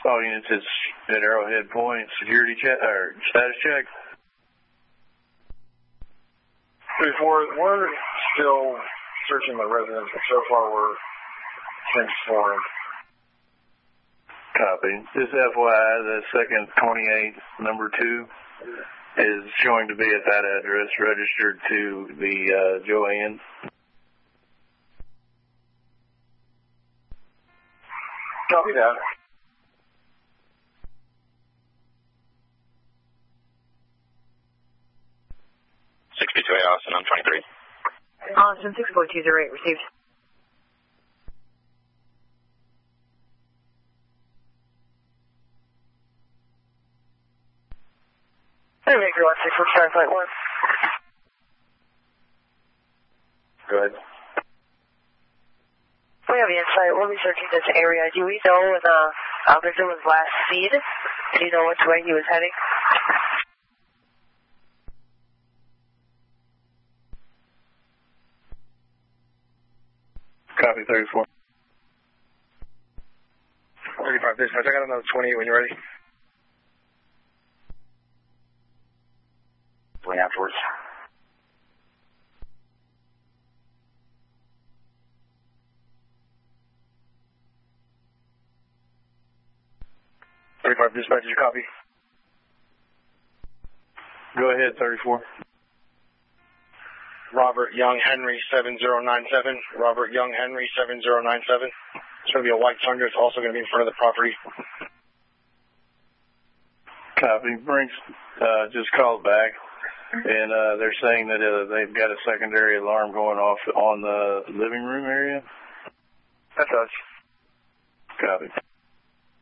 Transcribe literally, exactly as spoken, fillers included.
All units, it's at Arrowhead Point. Security check, or status check. three four, we're still searching the residence, but so far we're transformed. Copy. Just F Y I, the second twenty-eight, number two, is showing to be at that address, registered to the uh, Joanne. Copy that. six two two eight Austin, I'm twenty-three. Austin, six four two zero eight, received. Hey, Maker one six four seven flight one. Go ahead. We have the insight. We'll be searching this area. Do we know when the uh, victim was last seen? Do you know which way he was heading? Copy, thirty-four. thirty-five, dispatch. I got another twenty-eight when you're ready. Going afterwards. thirty-five, dispatch, did you copy? Go ahead, thirty-four. Robert Young Henry seven zero nine seven. Robert Young Henry seven zero nine seven. It's going to be a white Thunder. It's also going to be in front of the property. Copy. Brinks uh, just called back, and uh, they're saying that uh, they've got a secondary alarm going off on the living room area. That does. Copy.